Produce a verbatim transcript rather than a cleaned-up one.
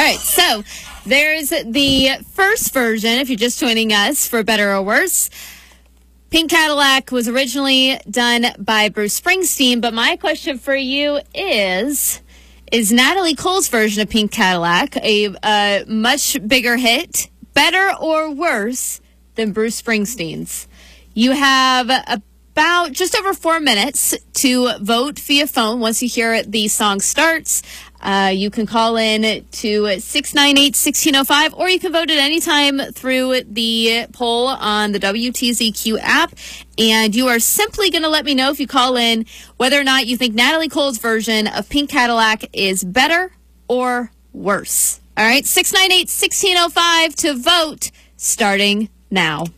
right, so there's the first version, if you're just joining us, for better or worse. Pink Cadillac was originally done by Bruce Springsteen, but my question for you is, is Natalie Cole's version of Pink Cadillac a, a much bigger hit, better or worse than Bruce Springsteen's? You have about just over four minutes to vote via phone once you hear the song starts. Uh, you can call in to six nine eight, one six zero five, or you can vote at any time through the poll on the W T Z Q app. And you are simply going to let me know, if you call in, whether or not you think Natalie Cole's version of Pink Cadillac is better or worse. All right, six nine eight, one six zero five to vote starting now.